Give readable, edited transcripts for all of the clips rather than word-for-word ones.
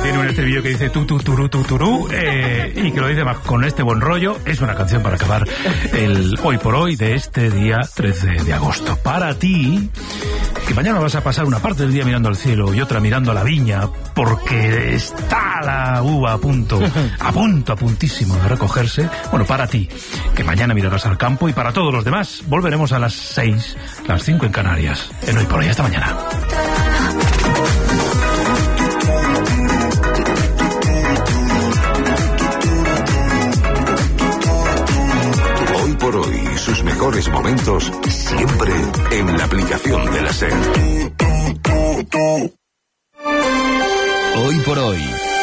tiene un estribillo que dice tu turú, y que lo dice más con este buen rollo. Es una canción para acabar el hoy por hoy de este día 13 de agosto. Para ti, que mañana vas a pasar una parte del día mirando al cielo y otra mirando a la viña, porque está la uva a puntísimo de recogerse. Bueno, para ti, que mañana mirarás al campo, y para todos los demás, volveremos a las 6, las 5 en Canarias, en Hoy por Hoy. Hasta mañana. Hoy por Hoy, sus mejores momentos, siempre en la aplicación de la SER. Hoy por Hoy,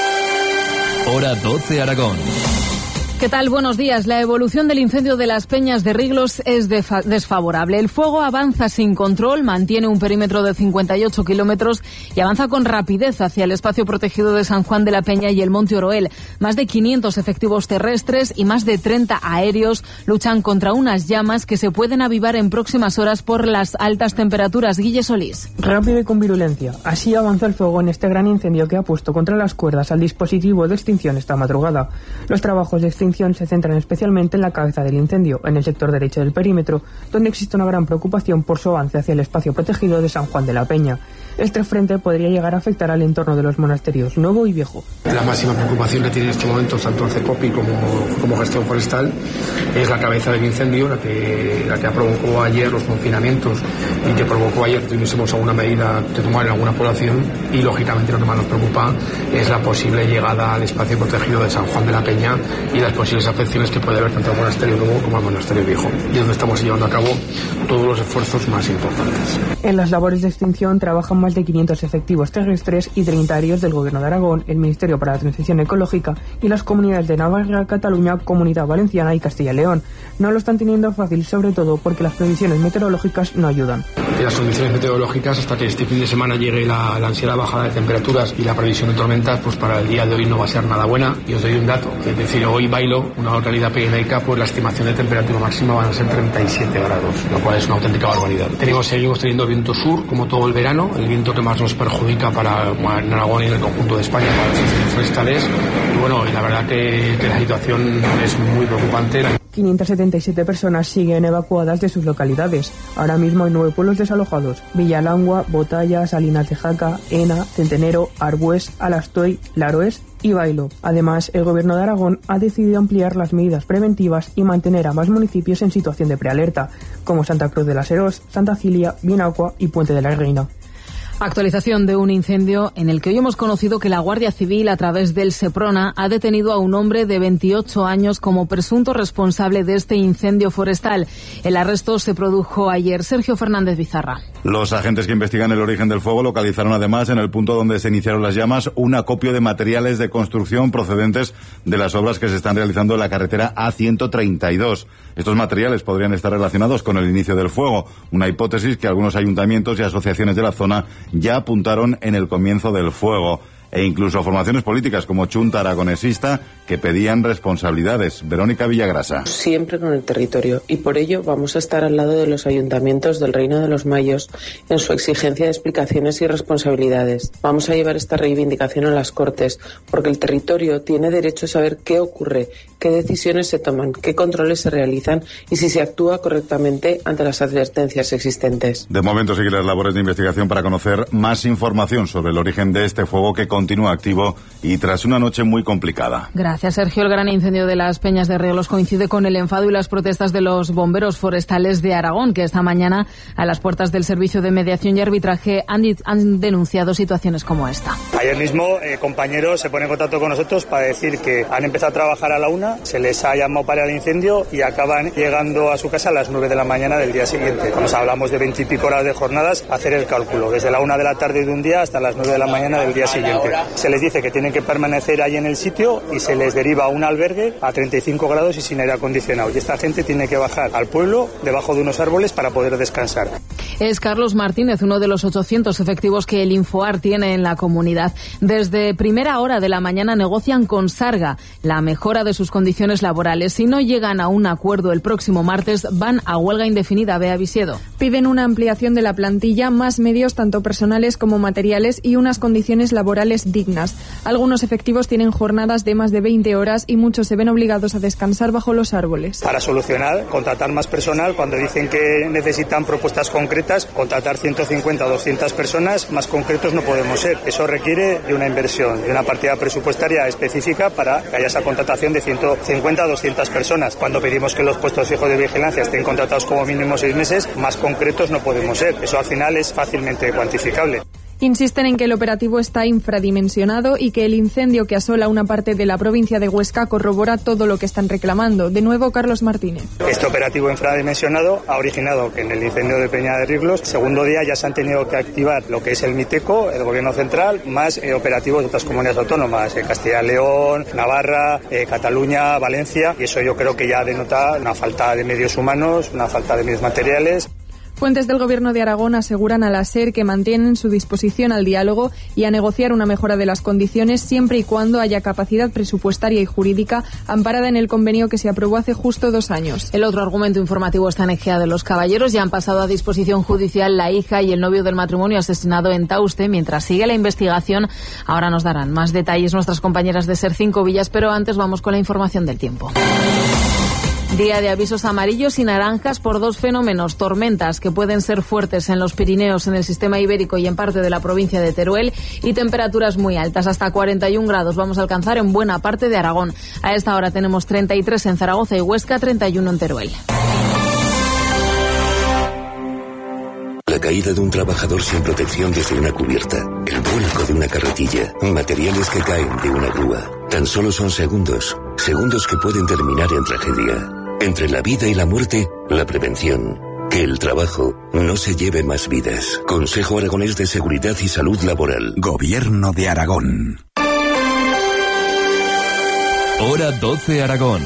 hora 12 Aragón. ¿Qué tal? Buenos días. La evolución del incendio de las Peñas de Riglos es desfavorable. El fuego avanza sin control, mantiene un perímetro de 58 kilómetros y avanza con rapidez hacia el espacio protegido de San Juan de la Peña y el Monte Oroel. Más de 500 efectivos terrestres y más de 30 aéreos luchan contra unas llamas que se pueden avivar en próximas horas por las altas temperaturas. Guille Solís. Rápido y con virulencia. Así avanza el fuego en este gran incendio que ha puesto contra las cuerdas al dispositivo de extinción esta madrugada. Los trabajos de extinción se centran especialmente en la cabeza del incendio, en el sector derecho del perímetro, donde existe una gran preocupación por su avance hacia el espacio protegido de San Juan de la Peña. Este frente podría llegar a afectar al entorno de los monasterios Nuevo y Viejo. La máxima preocupación que tiene en este momento tanto el CECOPI como gestión forestal es la cabeza del incendio, la que provocó ayer los confinamientos y que provocó ayer que tuviésemos alguna medida que tomar en alguna población, y lógicamente lo que más nos preocupa es la posible llegada al espacio protegido de San Juan de la Peña y las posibles afecciones que puede haber tanto al monasterio Nuevo como al monasterio Viejo, y es donde estamos llevando a cabo todos los esfuerzos más importantes. En las labores de extinción trabajan más de 500 efectivos terrestres y 30 aéreos del Gobierno de Aragón, el Ministerio para la Transición Ecológica y las comunidades de Navarra, Cataluña, Comunidad Valenciana y Castilla y León. No lo están teniendo fácil, sobre todo porque las previsiones meteorológicas no ayudan. Las condiciones meteorológicas, hasta que este fin de semana llegue la ansiada bajada de temperaturas y la previsión de tormentas, pues para el día de hoy no va a ser nada buena. Y os doy un dato, es decir, hoy Bailo, una localidad pirenaica, pues la estimación de temperatura máxima van a ser 37 grados, lo cual es una auténtica barbaridad. Seguimos teniendo viento sur, como todo el verano, el viento que más nos perjudica en Aragón y en el conjunto de España para los incendios forestales. Y bueno, la verdad que la situación es muy preocupante. 577 personas siguen evacuadas de sus localidades. Ahora mismo hay 9 pueblos desalojados: Villalangua, Botalla, Salinas de Jaca, Ena, Centenero, Arbués, Alastoy, Laroes y Bailo. Además, el Gobierno de Aragón ha decidido ampliar las medidas preventivas y mantener a más municipios en situación de prealerta, como Santa Cruz de la Serós, Santa Cilia, Binacua y Puente de la Reina. Actualización de un incendio en el que hoy hemos conocido que la Guardia Civil, a través del Seprona, ha detenido a un hombre de 28 años como presunto responsable de este incendio forestal. El arresto se produjo ayer. Sergio Fernández Bizarra. Los agentes que investigan el origen del fuego localizaron además en el punto donde se iniciaron las llamas un acopio de materiales de construcción procedentes de las obras que se están realizando en la carretera A132. Estos materiales podrían estar relacionados con el inicio del fuego, una hipótesis que algunos ayuntamientos y asociaciones de la zona ya apuntaron en el comienzo del fuego, e incluso formaciones políticas como Chunta Aragonesista que pedían responsabilidades. Verónica Villagrasa. Siempre con el territorio, y por ello vamos a estar al lado de los ayuntamientos del Reino de los Mayos en su exigencia de explicaciones y responsabilidades. Vamos a llevar esta reivindicación a las Cortes, porque el territorio tiene derecho a saber qué ocurre, qué decisiones se toman, qué controles se realizan y si se actúa correctamente ante las advertencias existentes. De momento siguen las labores de investigación para conocer más información sobre el origen de este fuego que continúa activo y tras una noche muy complicada. Gracias, Sergio. El gran incendio de las Peñas de Riglos coincide con el enfado y las protestas de los bomberos forestales de Aragón, que esta mañana, a las puertas del Servicio de Mediación y Arbitraje, han denunciado situaciones como esta. Ayer mismo, compañeros se ponen en contacto con nosotros para decir que han empezado a trabajar a la 1, se les ha llamado para el incendio y acaban llegando a su casa a las 9 de la mañana del día siguiente. Nos hablamos de 20 y pico horas de jornadas, hacer el cálculo, desde la 1 de la tarde de un día hasta las 9 de la mañana del día siguiente. Se les dice que tienen que permanecer ahí en el sitio y se les deriva a un albergue a 35 grados y sin aire acondicionado. Y esta gente tiene que bajar al pueblo, debajo de unos árboles, para poder descansar. Es Carlos Martínez, uno de los 800 efectivos que el Infoar tiene en la comunidad. Desde primera hora de la mañana negocian con Sarga la mejora de sus condiciones laborales. Si no llegan a un acuerdo el próximo martes, van a huelga indefinida. Bea Visiedo. Piden una ampliación de la plantilla, más medios tanto personales como materiales y unas condiciones laborales laborales dignas. Algunos efectivos tienen jornadas de más de 20 horas y muchos se ven obligados a descansar bajo los árboles. Para solucionar, contratar más personal cuando dicen que necesitan propuestas concretas, contratar 150 o 200 personas, más concretos no podemos ser. Eso requiere de una inversión, de una partida presupuestaria específica para que haya esa contratación de 150 a 200 personas. Cuando pedimos que los puestos fijos de vigilancia estén contratados como mínimo 6 meses, más concretos no podemos ser. Eso al final es fácilmente cuantificable. Insisten en que el operativo está infradimensionado y que el incendio que asola una parte de la provincia de Huesca corrobora todo lo que están reclamando. De nuevo, Carlos Martínez. Este operativo infradimensionado ha originado que en el incendio de Peña de Riglos, segundo día ya se han tenido que activar lo que es el MITECO, el Gobierno Central, más operativos de otras comunidades autónomas, Castilla y León, Navarra, Cataluña, Valencia, y eso yo creo que ya denota una falta de medios humanos, una falta de medios materiales. Fuentes del Gobierno de Aragón aseguran a la SER que mantienen su disposición al diálogo y a negociar una mejora de las condiciones siempre y cuando haya capacidad presupuestaria y jurídica amparada en el convenio que se aprobó hace justo 2 años. El otro argumento informativo está en Ejea de los Caballeros. Ya han pasado a disposición judicial la hija y el novio del matrimonio asesinado en Tauste. Mientras sigue la investigación, ahora nos darán más detalles nuestras compañeras de SER 5 Villas, pero antes vamos con la información del tiempo. Día de avisos amarillos y naranjas por 2 fenómenos: tormentas que pueden ser fuertes en los Pirineos, en el sistema ibérico y en parte de la provincia de Teruel, y temperaturas muy altas, hasta 41 grados vamos a alcanzar en buena parte de Aragón. A esta hora tenemos 33 en Zaragoza y Huesca, 31 en Teruel. La caída de un trabajador sin protección desde una cubierta, el vuelco de una carretilla, materiales que caen de una grúa. Tan solo son segundos que pueden terminar en tragedia. Entre la vida y la muerte, la prevención. Que el trabajo no se lleve más vidas. Consejo Aragonés de Seguridad y Salud Laboral. Gobierno de Aragón. Hora 12 Aragón.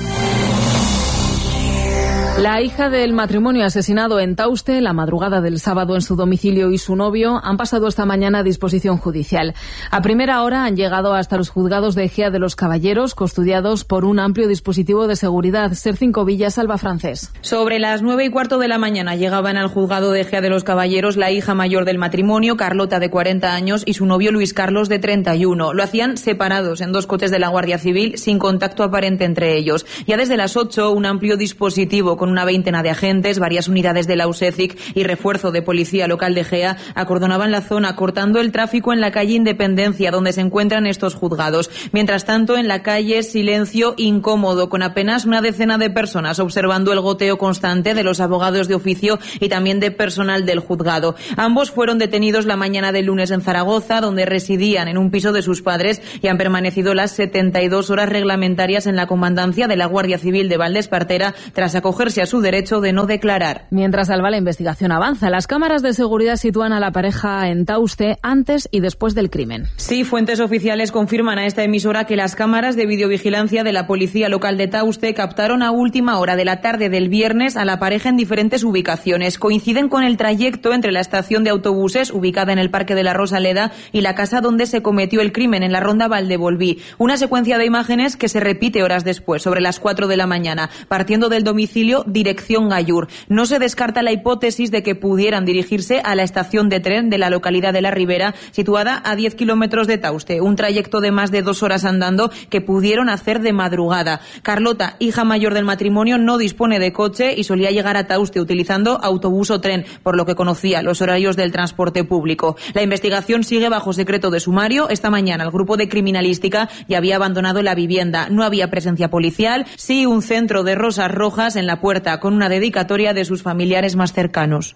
La hija del matrimonio asesinado en Tauste la madrugada del sábado en su domicilio y su novio han pasado esta mañana a disposición judicial. A primera hora han llegado hasta los juzgados de Ejea de los Caballeros, custodiados por un amplio dispositivo de seguridad. SER 5 Villas, Alba Francés. Sobre las 9:15 de la mañana llegaban al juzgado de Ejea de los Caballeros la hija mayor del matrimonio, Carlota, de 40 años, y su novio Luis Carlos, de 31. Lo hacían separados en 2 coches de la Guardia Civil, sin contacto aparente entre ellos. Ya desde las 8, un amplio dispositivo con una veintena de agentes, varias unidades de la USECIC y refuerzo de policía local de Ejea acordonaban la zona, cortando el tráfico en la calle Independencia, donde se encuentran estos juzgados. Mientras tanto, en la calle, silencio incómodo, con apenas una decena de personas observando el goteo constante de los abogados de oficio y también de personal del juzgado. Ambos fueron detenidos la mañana del lunes en Zaragoza, donde residían en un piso de sus padres, y han permanecido las 72 horas reglamentarias en la comandancia de la Guardia Civil de Valdespartera, tras acogerse a su derecho de no declarar. Mientras, Alba, la investigación avanza. Las cámaras de seguridad sitúan a la pareja en Tauste antes y después del crimen. Sí, fuentes oficiales confirman a esta emisora que las cámaras de videovigilancia de la policía local de Tauste captaron a última hora de la tarde del viernes a la pareja en diferentes ubicaciones. Coinciden con el trayecto entre la estación de autobuses, ubicada en el Parque de la Rosaleda, y la casa donde se cometió el crimen, en la Ronda Valdebolví. Una secuencia de imágenes que se repite horas después, sobre las 4 de la mañana, partiendo del domicilio dirección Gallur. No se descarta la hipótesis de que pudieran dirigirse a la estación de tren de la localidad de La Ribera, situada a 10 kilómetros de Tauste, un trayecto de más de 2 horas andando que pudieron hacer de madrugada. Carlota, hija mayor del matrimonio, no dispone de coche y solía llegar a Tauste utilizando autobús o tren, por lo que conocía los horarios del transporte público. La investigación sigue bajo secreto de sumario. Esta mañana el grupo de criminalística ya había abandonado la vivienda. No había presencia policial, sí un centro de rosas rojas en la puerta, con una dedicatoria de sus familiares más cercanos.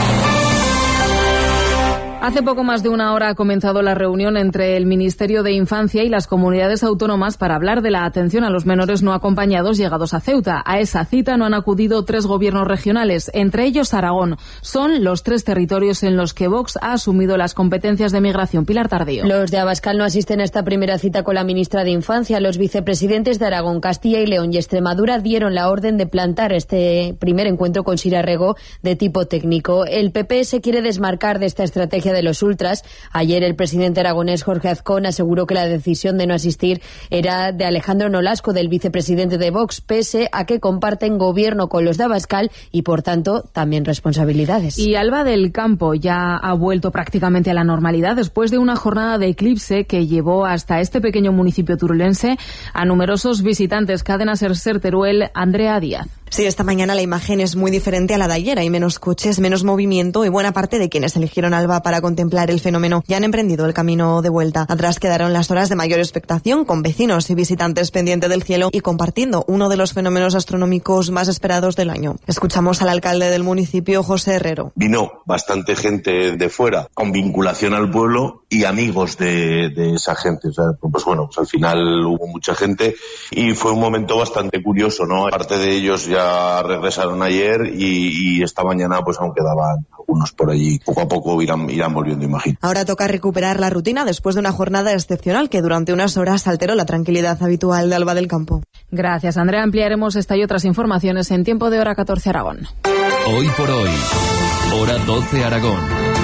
Hace poco más de una hora ha comenzado la reunión entre el Ministerio de Infancia y las comunidades autónomas para hablar de la atención a los menores no acompañados llegados a Ceuta. A esa cita no han acudido 3 gobiernos regionales, entre ellos Aragón. Son los 3 territorios en los que Vox ha asumido las competencias de migración. Pilar Tardío. Los de Abascal no asisten a esta primera cita con la ministra de Infancia. Los vicepresidentes de Aragón, Castilla y León y Extremadura dieron la orden de plantar este primer encuentro con Sira Rego de tipo técnico. El PP se quiere desmarcar de esta estrategia de los ultras. Ayer el presidente aragonés Jorge Azcón aseguró que la decisión de no asistir era de Alejandro Nolasco, del vicepresidente de Vox, pese a que comparten gobierno con los de Abascal y, por tanto, también responsabilidades. Y Alba del Campo ya ha vuelto prácticamente a la normalidad después de una jornada de eclipse que llevó hasta este pequeño municipio turulense a numerosos visitantes. Cadena Ser Teruel, Andrea Díaz. Sí, esta mañana la imagen es muy diferente a la de ayer. Hay menos coches, menos movimiento y buena parte de quienes eligieron Alba para contemplar el fenómeno ya han emprendido el camino de vuelta. Atrás quedaron las horas de mayor expectación, con vecinos y visitantes pendientes del cielo y compartiendo uno de los fenómenos astronómicos más esperados del año. Escuchamos al alcalde del municipio, José Herrero. Vino bastante gente de fuera con vinculación al pueblo y amigos de esa gente. O sea, pues bueno, pues al final hubo mucha gente y fue un momento bastante curioso, ¿no? Parte de ellos ya regresaron ayer y esta mañana pues aún quedaban algunos por allí. Poco a poco irán volviendo, imagino. Ahora toca recuperar la rutina después de una jornada excepcional que durante unas horas alteró la tranquilidad habitual de Alba del Campo. Gracias, Andrea. Ampliaremos esta y otras informaciones en Tiempo de Hora 14 Aragón. Hoy por hoy, Hora 12 Aragón.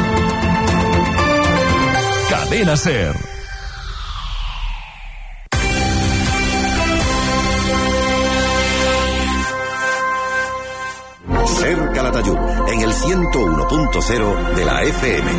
Cadena Ser. Ser Calatayud, en el 101.0 de la FM.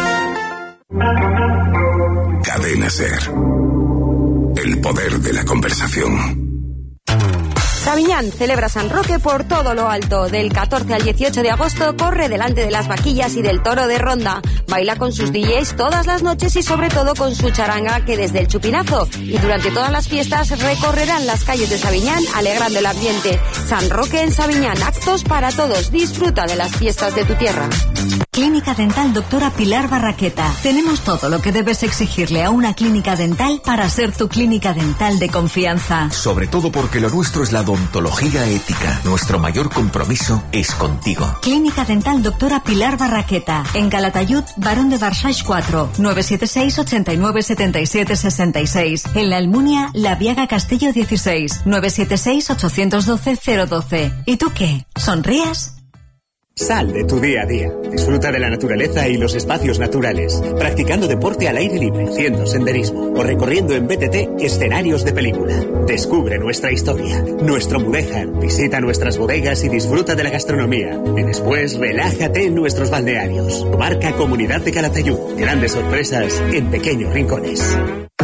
Cadena Ser. El poder de la conversación. Sabiñán celebra San Roque por todo lo alto. Del 14 al 18 de agosto corre delante de las vaquillas y del toro de Ronda. Baila con sus DJs todas las noches y sobre todo con su charanga, que desde el Chupinazo y durante todas las fiestas recorrerán las calles de Sabiñán alegrando el ambiente. San Roque en Sabiñán, actos para todos. Disfruta de las fiestas de tu tierra. Clínica Dental Doctora Pilar Barraqueta. Tenemos todo lo que debes exigirle a una clínica dental para ser tu clínica dental de confianza. Sobre todo porque lo nuestro es la odontología ética. Nuestro mayor compromiso es contigo. Clínica Dental Doctora Pilar Barraqueta. En Calatayud, Barón de Barsach 4, 976 89 77 66. En La Almunia, La Viaga Castillo 16, 976 812 012. ¿Y tú qué? ¿Sonrías? Sal de tu día a día. Disfruta de la naturaleza y los espacios naturales, practicando deporte al aire libre, haciendo senderismo o recorriendo en BTT escenarios de película. Descubre nuestra historia, nuestro Mudéjar, visita nuestras bodegas y disfruta de la gastronomía. Y después relájate en nuestros balnearios. Marca Comunidad de Calatayud. Grandes sorpresas en pequeños rincones.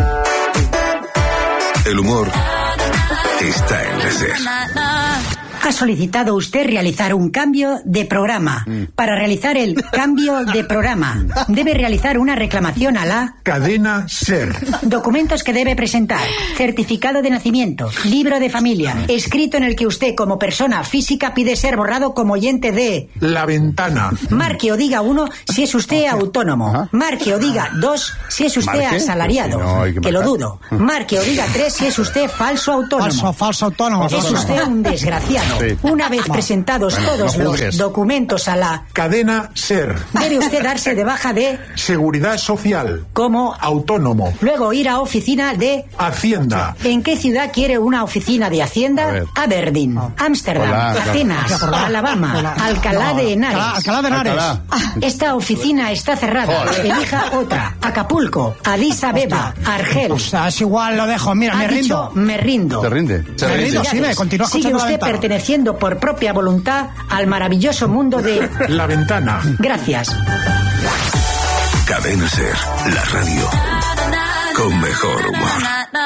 El humor está en la Ser. Ha solicitado usted realizar un cambio de programa. Para realizar el cambio de programa, debe realizar una reclamación a la Cadena Ser. Documentos que debe presentar: certificado de nacimiento, libro de familia, escrito en el que usted como persona física pide ser borrado como oyente de La Ventana. Marque o diga 1 si es usted autónomo. Marque o diga 2 si es usted asalariado. Que lo dudo. Marque o diga 3 si es usted falso autónomo. Falso autónomo. Es usted un desgraciado. Sí. Una vez presentados todos los documentos a la Cadena Ser, debe usted darse de baja de Seguridad Social como autónomo. Luego ir a oficina de Hacienda. ¿En qué ciudad quiere una oficina de Hacienda? Aberdeen, Ámsterdam, Atenas, Alabama, Alcalá de Henares. Alcalá de Henares. Esta oficina está cerrada. Elija otra. Acapulco, Addis Abeba, Argel. Es igual, lo dejo. Mira, me rindo. Me rindo. ¿Te rinde? Me rindo, sí, continúa Sigue escuchando usted perteneciendo por propia voluntad al maravilloso mundo de La Ventana. Gracias. Cadena Ser, la radio con mejor humor.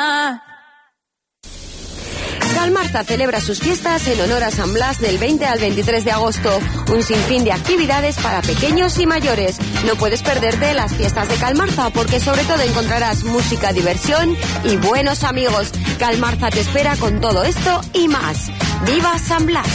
Calmarza celebra sus fiestas en honor a San Blas del 20 al 23 de agosto. Un sinfín de actividades para pequeños y mayores. No puedes perderte las fiestas de Calmarza porque sobre todo encontrarás música, diversión y buenos amigos. Calmarza te espera con todo esto y más. ¡Viva San Blas!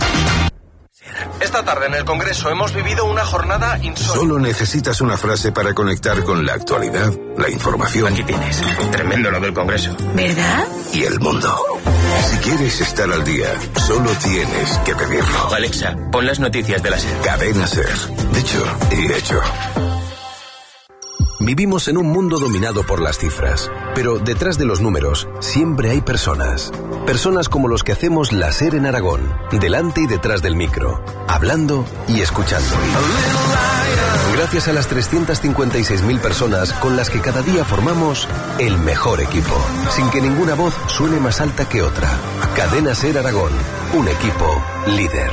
Esta tarde en el Congreso hemos vivido una jornada insólita. Solo necesitas una frase para conectar con la actualidad, la información. Aquí tienes. Tremendo lo del Congreso. ¿Verdad? Y el mundo. Si quieres estar al día, solo tienes que pedirlo. Alexa, pon las noticias de la SER. Cadena Ser. Dicho y hecho. Vivimos en un mundo dominado por las cifras, pero detrás de los números siempre hay personas. Personas como los que hacemos la SER en Aragón, delante y detrás del micro, hablando y escuchando. Gracias a las 356.000 personas con las que cada día formamos el mejor equipo, sin que ninguna voz suene más alta que otra. Cadena SER Aragón, un equipo líder.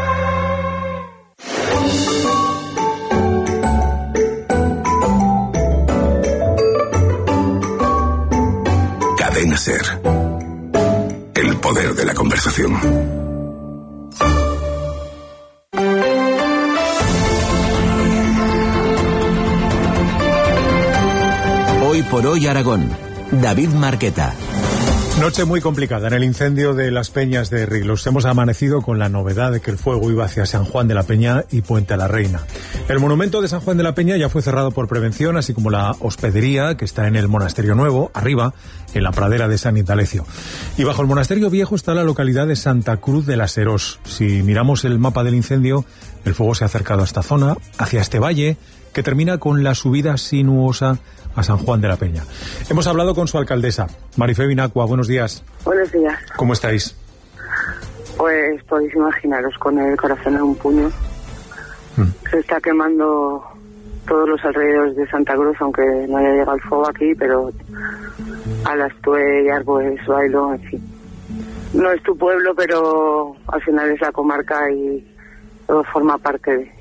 Cadena SER. El poder de la conversación. Hoy por hoy Aragón. David Marqueta. Noche muy complicada en el incendio de las Peñas de Riglos. Hemos amanecido con la novedad de que el fuego iba hacia San Juan de la Peña y Puente a la Reina. El monumento de San Juan de la Peña ya fue cerrado por prevención, así como la hospedería, que está en el Monasterio Nuevo, arriba, en la pradera de San Indalecio. Y bajo el Monasterio Viejo está la localidad de Santa Cruz de las Herós. Si miramos el mapa del incendio, el fuego se ha acercado a esta zona, hacia este valle, que termina con la subida sinuosa a San Juan de la Peña. Hemos hablado con su alcaldesa, Marifé Binacua. Buenos días. Buenos días. ¿Cómo estáis? Pues podéis imaginaros, con el corazón en un puño. Se está quemando todos los alrededores de Santa Cruz, aunque no haya llegado el fuego aquí, pero a las Tuellas, pues Bailo, en fin. No es tu pueblo, pero al final es la comarca y todo forma parte de...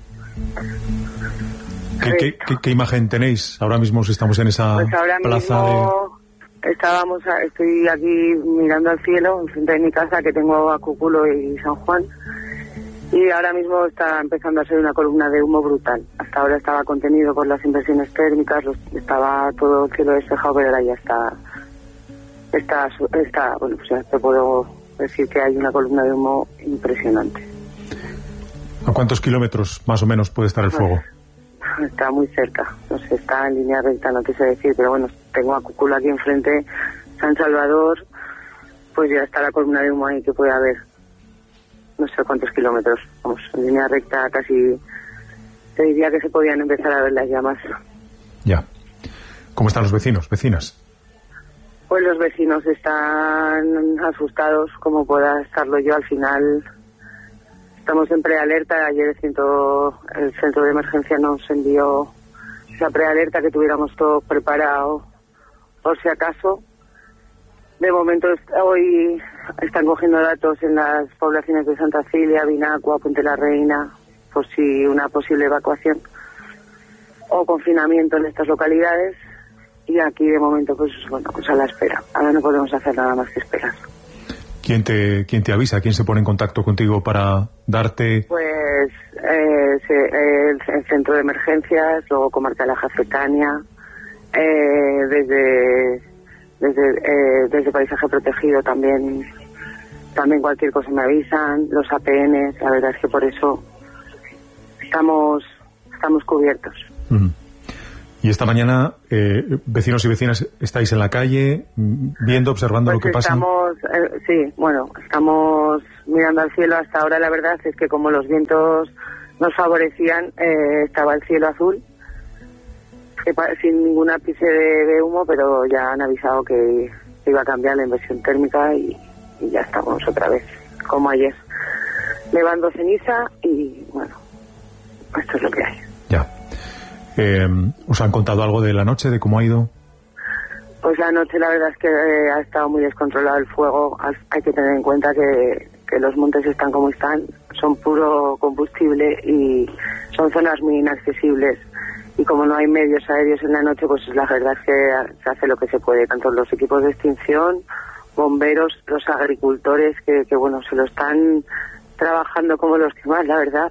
¿Qué imagen tenéis ahora mismo si estamos en esa pues ahora plaza mismo estoy aquí mirando al cielo, enfrente de mi casa, que tengo a Cúculo y San Juan, y ahora mismo está empezando a ser una columna de humo brutal. Hasta ahora estaba contenido por las inversiones térmicas, estaba todo el cielo despejado, pero ahora ya está bueno, pues ya te puedo decir que hay una columna de humo impresionante. ¿A cuántos kilómetros más o menos puede estar el fuego? Está muy cerca, no sé, está en línea recta, no te sé decir, pero bueno, tengo a Cúculo aquí enfrente, San Salvador, pues ya está la columna de humo ahí que puede haber, no sé cuántos kilómetros, vamos, en línea recta casi, te diría que se podían empezar a ver las llamas. Ya. ¿Cómo están los vecinos, vecinas? Pues los vecinos están asustados, como pueda estarlo yo. Al final estamos en prealerta. Ayer el centro de emergencia nos envió esa prealerta, que tuviéramos todo preparado por si acaso. De momento hoy están cogiendo datos en las poblaciones de Santa Cilia, Binacua, Puente la Reina, por si una posible evacuación o confinamiento en estas localidades. Y aquí de momento pues bueno, pues a la espera. Ahora no podemos hacer nada más que esperar. ¿Quién te avisa? ¿Quién se pone en contacto contigo para darte...? Pues el centro de emergencias, luego Comarca de la Jafetania, desde Paisaje Protegido también cualquier cosa me avisan, los APN. La verdad es que por eso estamos cubiertos. Uh-huh. Y esta mañana, vecinos y vecinas, estáis en la calle, viendo, observando pues lo que pasa. Estamos mirando al cielo. Hasta ahora la verdad es que como los vientos nos favorecían, estaba el cielo azul, sin ningún ápice de humo, pero ya han avisado que iba a cambiar la inversión térmica y ya estamos otra vez, como ayer, levando ceniza y bueno, esto es lo que hay. Ya. ¿Os han contado algo de la noche, de cómo ha ido? Pues la noche la verdad es que ha estado muy descontrolado el fuego. Hay que tener en cuenta que los montes están como están, son puro combustible y son zonas muy inaccesibles. Y como no hay medios aéreos en la noche, pues la verdad es que se hace lo que se puede. Tanto los equipos de extinción, bomberos, los agricultores, que bueno, se lo están trabajando como los que más, la verdad.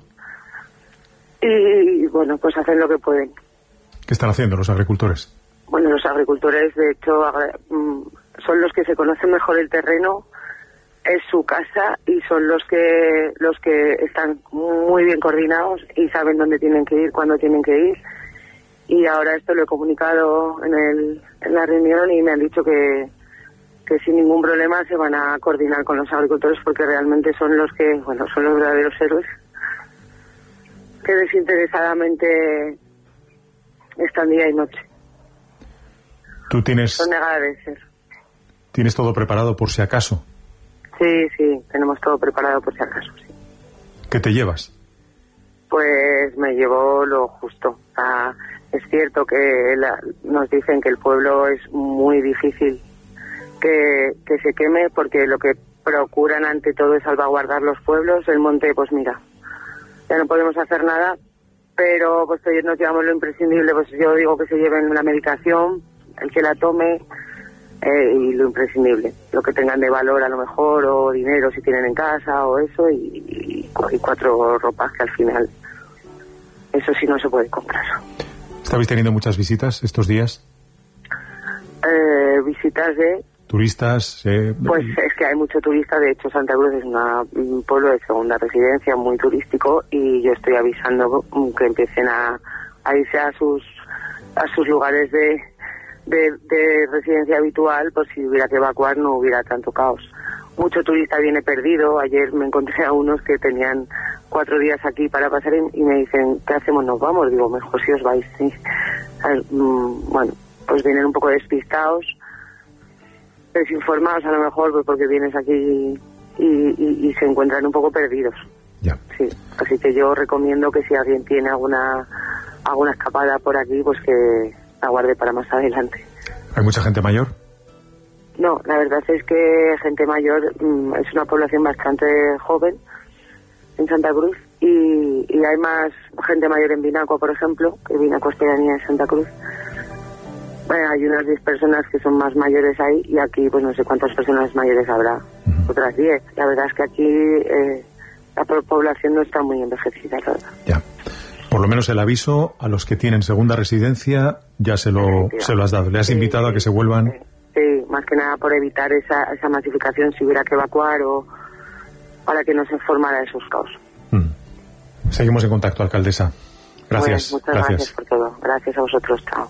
Y bueno, pues hacen lo que pueden. ¿Qué están haciendo los agricultores? Bueno, los agricultores, de hecho, son los que se conocen mejor el terreno, es su casa, y son los que están muy bien coordinados y saben dónde tienen que ir, cuándo tienen que ir. Y ahora esto lo he comunicado en la reunión y me han dicho que sin ningún problema se van a coordinar con los agricultores, porque realmente son los que, bueno, son los verdaderos héroes, que desinteresadamente están día y noche. ¿Tú tienes... Son de agradecer. ¿Tienes todo preparado por si acaso? Sí, tenemos todo preparado por si acaso, sí. ¿Qué te llevas? Pues me llevo lo justo. Es cierto que nos dicen que el pueblo es muy difícil que se queme, porque lo que procuran ante todo es salvaguardar los pueblos. El monte, pues mira, ya no podemos hacer nada, pero pues nos llevamos lo imprescindible. Pues yo digo que se lleven la medicación, el que la tome, y lo imprescindible, lo que tengan de valor a lo mejor, o dinero si tienen en casa o eso, y 4 ropas, que al final eso sí no se puede comprar. ¿Estabais teniendo muchas visitas estos días? Visitas de... ¿Turistas? Pues es que hay mucho turista. De hecho, Santa Cruz es un pueblo de segunda residencia, muy turístico, y yo estoy avisando que empiecen a irse a sus lugares de residencia habitual, pues si hubiera que evacuar no hubiera tanto caos. Mucho turista viene perdido. Ayer me encontré a unos que tenían 4 días aquí para pasar y me dicen, ¿qué hacemos? ¿Nos vamos? Digo, mejor si os vais. Sí. Bueno, pues vienen un poco despistados, desinformados a lo mejor, pues porque vienes aquí y se encuentran un poco perdidos. Ya. Sí, así que yo recomiendo que si alguien tiene alguna escapada por aquí, pues que aguarde para más adelante. ¿Hay mucha gente mayor? No, la verdad es que gente mayor, es una población bastante joven en Santa Cruz, y hay más gente mayor en Vinacua, por ejemplo, que Vinacua es pedanía de Santa Cruz. Bueno, hay unas 10 personas que son más mayores ahí, y aquí pues no sé cuántas personas mayores habrá, otras 10. La verdad es que aquí la población no está muy envejecida, la verdad. Ya. Por lo menos el aviso a los que tienen segunda residencia ya se lo has dado. ¿Le has invitado a que se vuelvan? Sí, más que nada por evitar esa masificación si hubiera que evacuar, o para que no se formara esos caos. Seguimos en contacto, alcaldesa. Gracias. Bueno, muchas gracias por todo. Gracias a vosotros. Chao.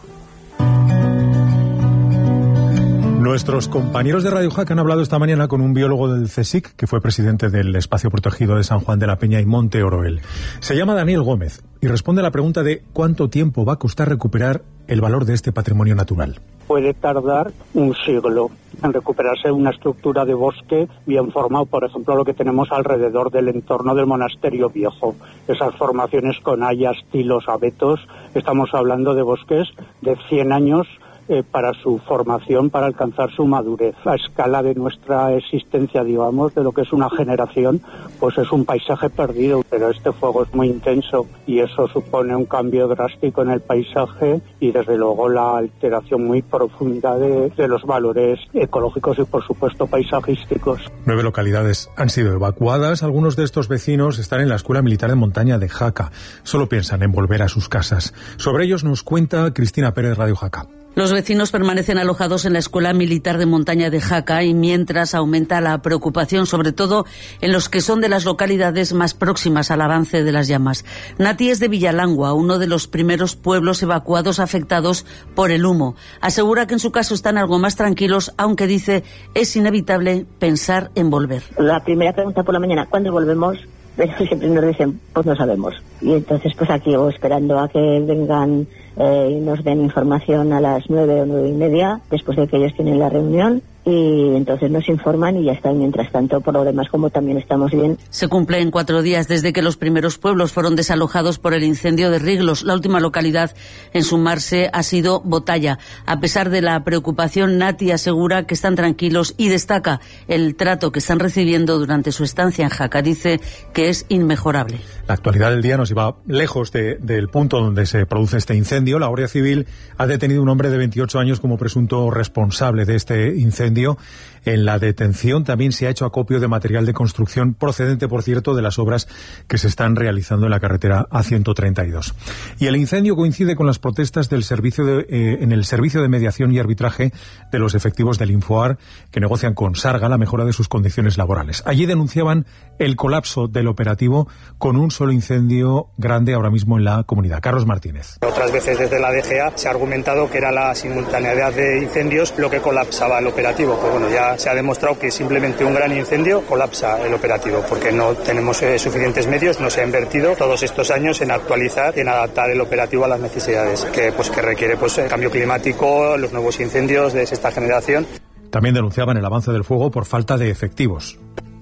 Nuestros compañeros de Radio Jaca han hablado esta mañana con un biólogo del CSIC, que fue presidente del Espacio Protegido de San Juan de la Peña y Monte Oroel. Se llama Daniel Gómez y responde a la pregunta de cuánto tiempo va a costar recuperar el valor de este patrimonio natural. Puede tardar un siglo en recuperarse una estructura de bosque bien formado, por ejemplo, lo que tenemos alrededor del entorno del monasterio viejo. Esas formaciones con hayas, tilos, abetos, estamos hablando de bosques de 100 años para su formación, para alcanzar su madurez. A escala de nuestra existencia, digamos, de lo que es una generación, pues es un paisaje perdido, pero este fuego es muy intenso y eso supone un cambio drástico en el paisaje y desde luego la alteración muy profunda de los valores ecológicos y por supuesto paisajísticos. 9 localidades han sido evacuadas. Algunos de estos vecinos están en la Escuela Militar de Montaña de Jaca. Solo piensan en volver a sus casas. Sobre ellos nos cuenta Cristina Pérez, Radio Jaca. Los vecinos permanecen alojados en la Escuela Militar de Montaña de Jaca y mientras aumenta la preocupación, sobre todo en los que son de las localidades más próximas al avance de las llamas. Nati es de Villalangua, uno de los primeros pueblos evacuados afectados por el humo. Asegura que en su caso están algo más tranquilos, aunque dice es inevitable pensar en volver. La primera pregunta por la mañana, ¿cuándo volvemos? Siempre nos dicen, pues no sabemos. Y entonces pues aquí o esperando a que vengan y nos den información a las 9 o 9:30, después de que ellos tienen la reunión, y entonces nos informan y ya está. Mientras tanto, por lo demás, como también estamos bien. Se cumplen 4 días desde que los primeros pueblos fueron desalojados por el incendio de Riglos. La última localidad en sumarse ha sido Botalla. A pesar de la preocupación, Nati asegura que están tranquilos y destaca el trato que están recibiendo durante su estancia en Jaca. Dice que es inmejorable. La actualidad del día nos lleva lejos del punto donde se produce este incendio. La Guardia Civil ha detenido a un hombre de 28 años como presunto responsable de este incendio. En la detención también se ha hecho acopio de material de construcción procedente, por cierto, de las obras que se están realizando en la carretera A132. Y el incendio coincide con las protestas del en el servicio de mediación y arbitraje de los efectivos del Infoar, que negocian con Sarga la mejora de sus condiciones laborales. Allí denunciaban el colapso del operativo con un solo incendio grande ahora mismo en la comunidad. Carlos Martínez. Otras veces Entonces, desde la DGA se ha argumentado que era la simultaneidad de incendios lo que colapsaba el operativo. Pues bueno, ya se ha demostrado que simplemente un gran incendio colapsa el operativo, porque no tenemos suficientes medios, no se ha invertido todos estos años en actualizar, en adaptar el operativo a las necesidades que requiere el cambio climático, los nuevos incendios de sexta generación. También denunciaban el avance del fuego por falta de efectivos.